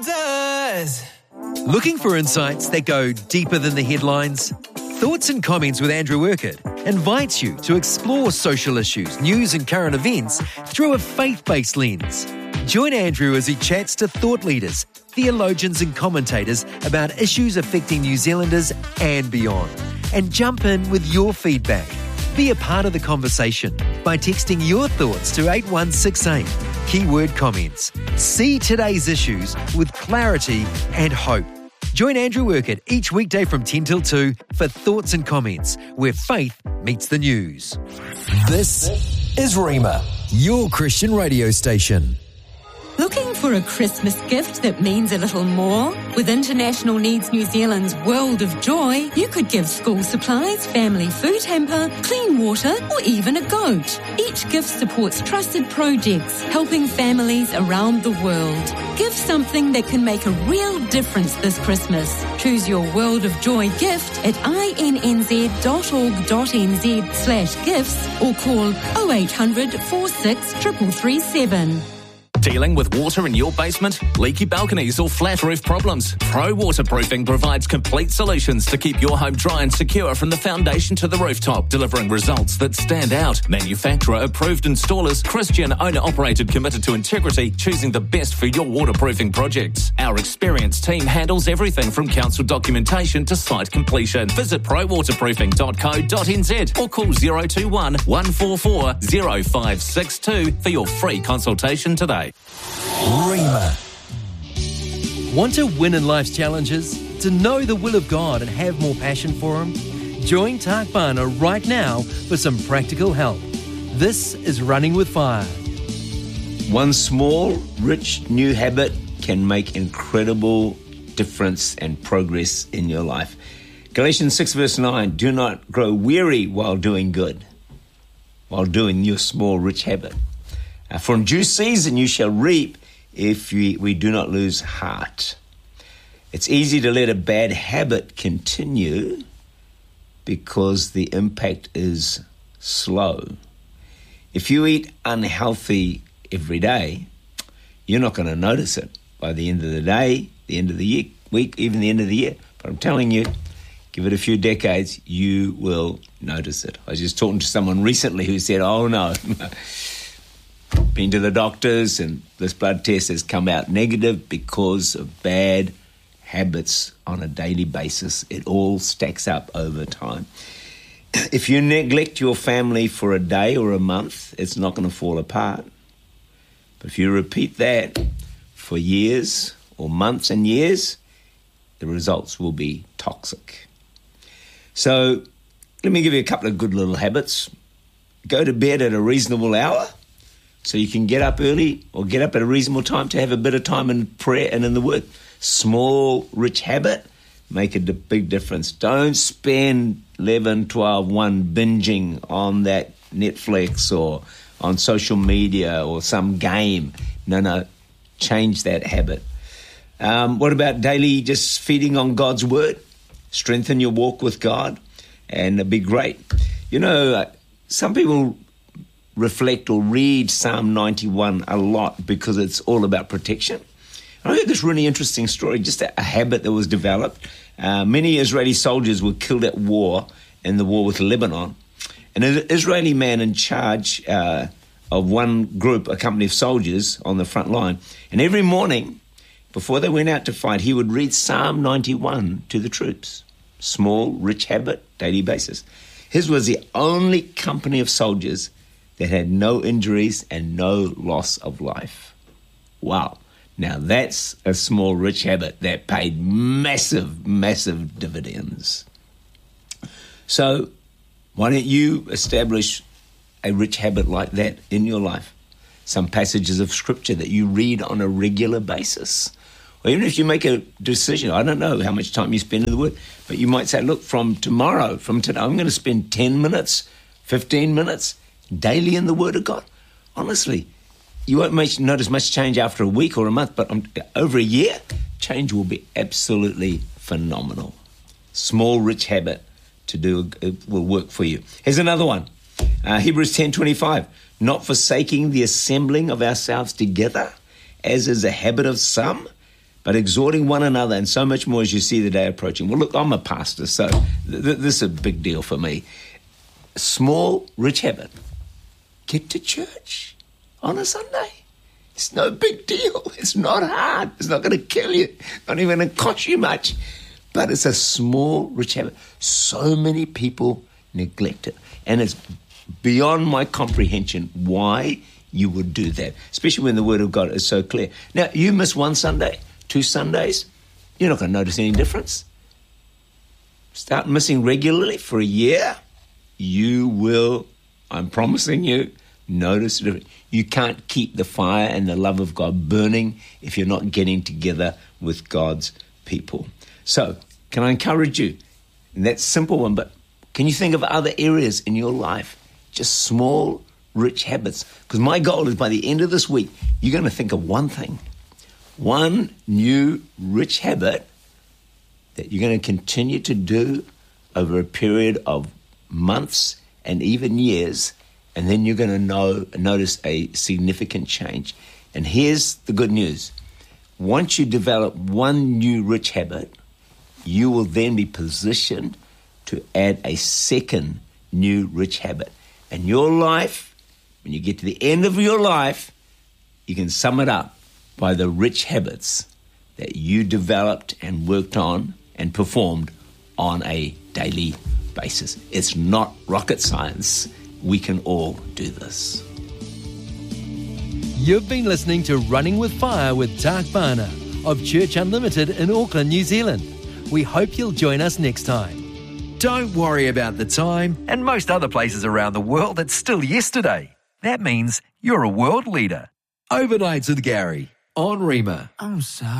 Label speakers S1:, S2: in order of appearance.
S1: does.
S2: Looking for insights that go deeper than the headlines? Thoughts and Comments with Andrew Urquhart invites you to explore social issues, news and current events through a faith-based lens. Join Andrew as he chats to thought leaders, theologians and commentators about issues affecting New Zealanders and beyond. And jump in with your feedback. Be a part of the conversation by texting your thoughts to 8168, keyword comments. See today's issues with clarity and hope. Join Andrew Urquhart each weekday from 10 till 2 for Thoughts and Comments, where faith meets the news.
S1: This is Rhema, your Christian radio station.
S3: Looking for a Christmas gift that means a little more? With International Needs New Zealand's World of Joy, you could give school supplies, family food hamper, clean water, or even a goat. Each gift supports trusted projects, helping families around the world. Give something that can make a real difference this Christmas. Choose your World of Joy gift at innz.org.nz/gifts or call 0800 46 337.
S4: Dealing with water in your basement, leaky balconies or flat roof problems? Pro Waterproofing provides complete solutions to keep your home dry and secure from the foundation to the rooftop, delivering results that stand out. Manufacturer approved installers, Christian owner-operated, committed to integrity, choosing the best for your waterproofing projects. Our experienced team handles everything from council documentation to site completion. Visit prowaterproofing.co.nz or call 021 144 0562 for your free consultation today.
S1: Rhema.
S2: Want to win in life's challenges? To know the will of God and have more passion for Him? Join Tak Bana right now for some practical help. This is Running with Fire.
S5: One small, rich, new habit can make incredible difference and progress in your life. Galatians 6 verse 9, do not grow weary while doing good, while doing your small, rich habit. For in due season you shall reap if we do not lose heart. It's easy to let a bad habit continue because the impact is slow. If you eat unhealthy every day, you're not going to notice it by the end of the day, the end of the week, even the end of the year. But I'm telling you, give it a few decades, you will notice it. I was just talking to someone recently who said, oh no, been to the doctors and this blood test has come out negative because of bad habits on a daily basis. It all stacks up over time. If you neglect your family for a day or a month, it's not going to fall apart. But if you repeat that for years or months and years, the results will be toxic. So let me give you a couple of good little habits. Go to bed at a reasonable hour, so you can get up early or get up at a reasonable time to have a bit of time in prayer and in the Word. Small, rich habit, make a big difference. Don't spend 11, 12, 1 binging on that Netflix or on social media or some game. No, change that habit. What about daily just feeding on God's Word? Strengthen your walk with God and it'd be great. You know, some people reflect or read Psalm 91 a lot because it's all about protection. I heard this really interesting story, just a habit that was developed. Many Israeli soldiers were killed at war in the war with Lebanon. And an Israeli man in charge of one group, a company of soldiers on the front line. And every morning, before they went out to fight, he would read Psalm 91 to the troops. Small, rich habit, daily basis. His was the only company of soldiers that had no injuries and no loss of life. Wow. Now that's a small, rich habit that paid massive, massive dividends. So why don't you establish a rich habit like that in your life? Some passages of Scripture that you read on a regular basis. Or even if you make a decision, I don't know how much time you spend in the Word, but you might say, look, from today, I'm going to spend 10 minutes, 15 minutes daily in the Word of God. Honestly, you won't notice much change after a week or a month, but over a year, change will be absolutely phenomenal. Small, rich habit to do will work for you. Here's another one. Hebrews 10:25. Not forsaking the assembling of ourselves together, as is a habit of some, but exhorting one another, and so much more as you see the day approaching. Well, look, I'm a pastor, so this is a big deal for me. Small, rich habit. Get to church on a Sunday. It's no big deal. It's not hard. It's not going to kill you. Not even going to cost you much. But it's a small, rich habit. So many people neglect it. And it's beyond my comprehension why you would do that, especially when the Word of God is so clear. Now, you miss one Sunday, 2 Sundays, you're not going to notice any difference. Start missing regularly for a year, you will, I'm promising you, notice the difference. You can't keep the fire and the love of God burning if you're not getting together with God's people. So, can I encourage you? And that's a simple one, but can you think of other areas in your life? Just small, rich habits. Because my goal is by the end of this week, you're going to think of one thing. One new, rich habit that you're going to continue to do over a period of months and even years, and then you're going to notice a significant change. And here's the good news. Once you develop one new rich habit, you will then be positioned to add a second new rich habit. And your life, when you get to the end of your life, you can sum it up by the rich habits that you developed and worked on and performed on a daily basis. It's not rocket science. We can all do this.
S2: You've been listening to Running with Fire with Tak Bhana of Church Unlimited in Auckland, New Zealand. We hope you'll join us next time.
S1: Don't worry about the time.
S2: And most other places around the world, it's still yesterday. That means you're a world leader.
S1: Overnights with Gary on Rima.
S6: I'm sorry.